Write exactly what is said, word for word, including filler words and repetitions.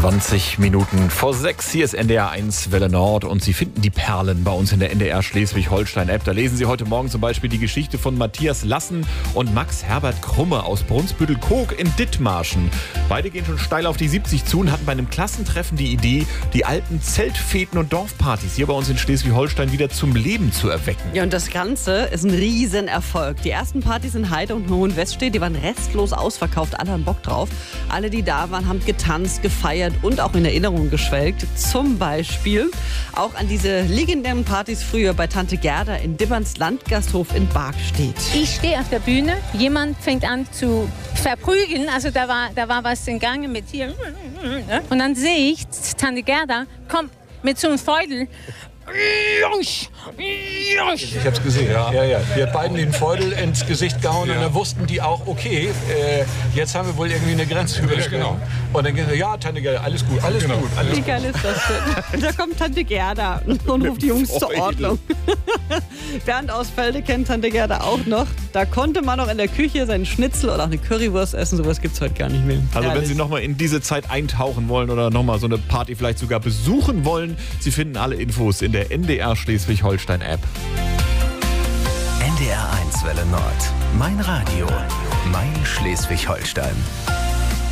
zwanzig Minuten vor sechs. Hier ist N D R eins Welle Nord und Sie finden die Perlen bei uns in der N D R Schleswig-Holstein-App. Da lesen Sie heute Morgen zum Beispiel die Geschichte von Matthias Lassen und Max Herbert Krumme aus Brunsbüttel-Koog in Dithmarschen. Beide gehen schon steil auf die siebzig zu und hatten bei einem Klassentreffen die Idee, die alten Zeltfeten und Dorfpartys hier bei uns in Schleswig-Holstein wieder zum Leben zu erwecken. Ja, und das Ganze ist ein Riesenerfolg. Die ersten Partys in Heide und Hohenweststedt, die waren restlos ausverkauft. Alle haben Bock drauf. Alle, die da waren, haben getanzt, gefeiert und auch in Erinnerung geschwelgt. Zum Beispiel auch an diese legendären Partys früher bei Tante Gerda in Dibberns Landgasthof in Bargstedt. Ich stehe auf der Bühne, jemand fängt an zu verprügeln, also da war, da war was in Gange mit hier. Und dann sehe ich, Tante Gerda kommt mit so einem Feudel. Ich hab's gesehen, ja. ja, ja. Wir hat beiden den Feudel ins Gesicht gehauen ja. Und dann wussten die auch, okay, äh, jetzt haben wir wohl irgendwie eine Grenze überschritten. Genau. Und dann geht er, ja, Tante Gerda, alles gut, alles genau. gut. Alles Wie geil ist das denn? Da kommt Tante Gerda und ruft die Jungs zur Ordnung. Bernd aus Felde kennt Tante Gerda auch noch. Da konnte man noch in der Küche seinen Schnitzel oder auch eine Currywurst essen. Sowas gibt's heute gar nicht mehr. Also Herrlich. Wenn Sie nochmal in diese Zeit eintauchen wollen oder nochmal so eine Party vielleicht sogar besuchen wollen, Sie finden alle Infos in der N D R Schleswig-Holstein-App. N D R eins Welle Nord. Mein Radio. Mein Schleswig-Holstein.